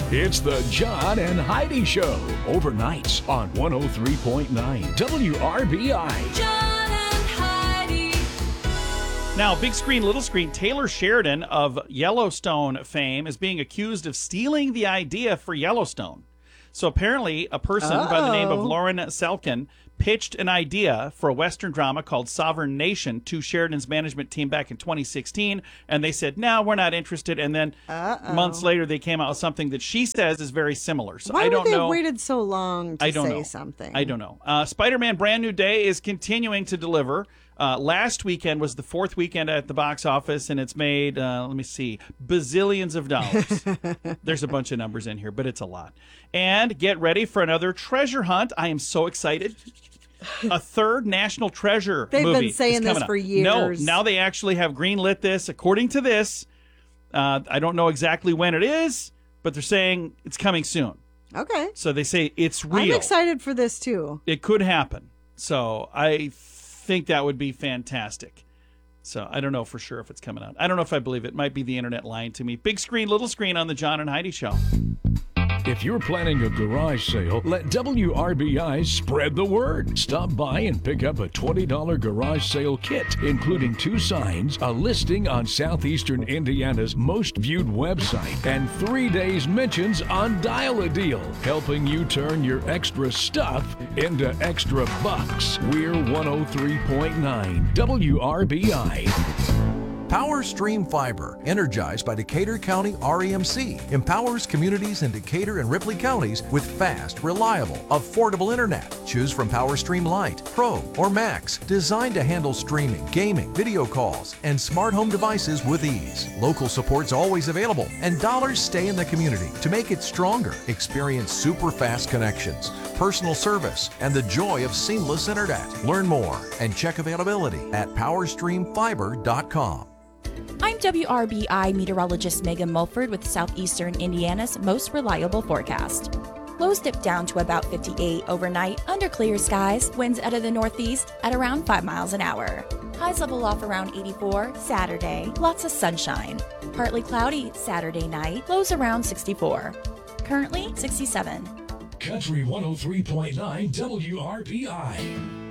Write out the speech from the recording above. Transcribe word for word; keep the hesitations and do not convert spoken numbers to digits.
It's the John and Heidi Show, overnights on one oh three point nine W R B I. John and Heidi. Now, big screen, little screen, Taylor Sheridan of Yellowstone fame is being accused of stealing the idea for Yellowstone. So apparently a person Uh-oh. by the name of Lauren Selkin pitched an idea for a Western drama called Sovereign Nation to Sheridan's management team back in twenty sixteen, and they said, no, we're not interested. And then Uh-oh. months later, they came out with something that she says is very similar. So Why I don't would they know. have waited so long to I don't say know. something? I don't know. Uh, Spider-Man Brand New Day is continuing to deliver. Uh, last weekend was the fourth weekend at the box office, and it's made, uh, let me see, bazillions of dollars. There's a bunch of numbers in here, but it's a lot. And get ready for another treasure hunt. I am so excited. A third National Treasure They've movie been saying is this coming for up. years. No, now they actually have greenlit this. According to this, uh, I don't know exactly when it is, but they're saying it's coming soon. Okay. So they say it's real. I'm excited for this, too. It could happen. So I think that would be fantastic. So I don't know for sure if it's coming out. I don't know if I believe it. It might be the internet lying to me. Big screen, little screen on the John and Heidi Show. If you're planning a garage sale, let W R B I spread the word. Stop by and pick up a twenty dollars garage sale kit, including two signs, a listing on Southeastern Indiana's most viewed website, and three days mentions on Dial a Deal, helping you turn your extra stuff into extra bucks. We're one oh three point nine W R B I. Power Stream Fiber, energized by Decatur County R E M C, empowers communities in Decatur and Ripley counties with fast, reliable, affordable internet. Choose from Power Stream Lite, Pro, or Max, designed to handle streaming, gaming, video calls, and smart home devices with ease. Local support's always available, and dollars stay in the community to make it stronger. Experience super fast connections, personal service, and the joy of seamless internet. Learn more and check availability at power stream fiber dot com. I'm W R B I meteorologist Megan Mulford with Southeastern Indiana's most reliable forecast. Lows dip down to about fifty-eight overnight under clear skies, winds out of the northeast at around five miles an hour. Highs level off around eighty-four Saturday, lots of sunshine. Partly cloudy Saturday night, lows around sixty-four. Currently sixty-seven. Country one oh three point nine W R B I.